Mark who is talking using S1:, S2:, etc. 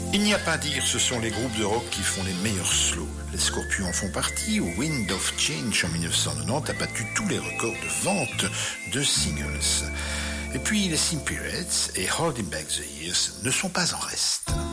S1: Il n'y a pas à dire, ce sont les groupes de rock qui font les meilleurs slows. Les Scorpions en font partie, Wind of Change en 1990 a battu tous les records de vente de singles. Et puis les Simpirates et Holding Back the Years ne sont pas en reste.